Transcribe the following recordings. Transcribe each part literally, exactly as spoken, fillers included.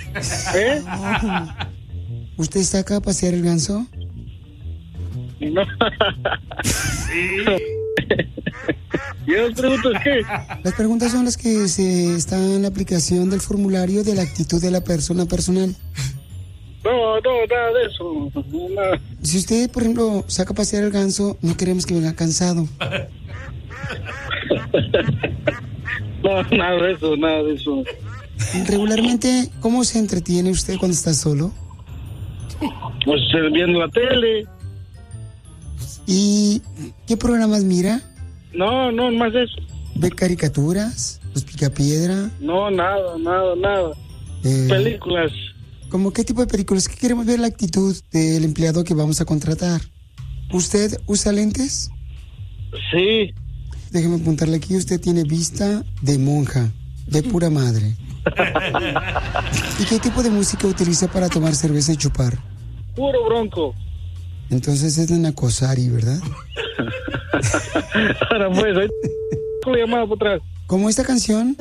¿Eh? Oh. ¿Usted está acá a pasear el ganso? No. Sí. ¿Y las preguntas qué? Las preguntas son las que se están en la aplicación del formulario de la actitud de la persona personal. No, no, nada de eso. No, nada. Si usted, por ejemplo, saca a pasear el ganso, no queremos que venga cansado. No, nada de eso, nada de eso. Regularmente, ¿cómo se entretiene usted cuando está solo? Pues viendo la tele. ¿Y qué programas mira? No, no, más eso. ¿Ve caricaturas? ¿Los Picapiedra? No, nada, nada, nada. Eh, Películas. ¿Cómo qué tipo de películas? Que queremos ver la actitud del empleado que vamos a contratar. ¿Usted usa lentes? Sí. Déjeme apuntarle aquí, usted tiene vista de monja, de pura madre. ¿Y qué tipo de música utiliza para tomar cerveza y chupar? Puro bronco. Entonces es de Nacosari, ¿verdad? Ahora pues, ahí con la llamada por atrás. ¿Cómo esta canción?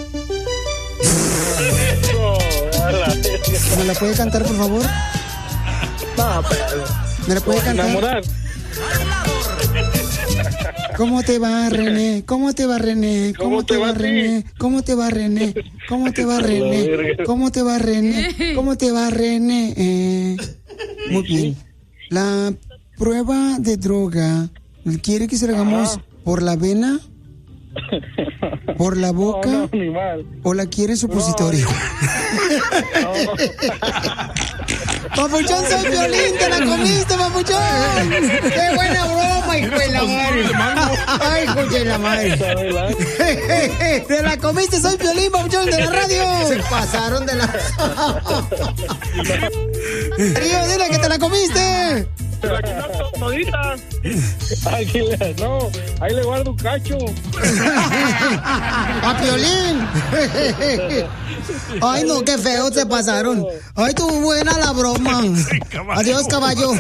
¿Me la puede cantar, por favor? No, pero... ¿Me la puede cantar? Enamorar. ¿Cómo te va, René? ¿Cómo te va, René? ¿Cómo te va, René? ¿Cómo te va, René? ¿Cómo te va, René? ¿Cómo te va, René? ¿Cómo te va, René? Eh, muy bien. La prueba de droga, ¿quiere que se la hagamos por la vena? ¿Por la boca? No, no, ni mal. ¿O la quiere en supositorio? No. Papuchón, soy Piolín, te la comiste, papuchón. Qué buena broma, hijo de la madre. Ay, hijo de la madre. Te la comiste, soy Piolín, papuchón, de la radio. Se pasaron de la... Río, dile que te la comiste. Pero aquí no todita. Aquí le, no, ahí le guardo un cacho. A Piolín. Ay, no, qué feo se pasaron. Ay, tú buena la broma. Adiós, caballo.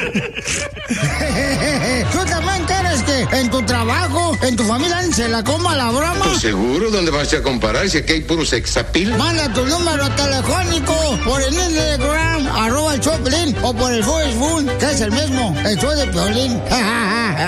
¿Tú también quieres que en tu trabajo, en tu familia, se la coma la broma? ¿Tú seguro? ¿Dónde vas a comparar? Si aquí hay puro sexapil. Manda tu número telefónico por el Instagram, arroba el show de Piolín, o por el Facebook, que es el mismo, el show de Piolín.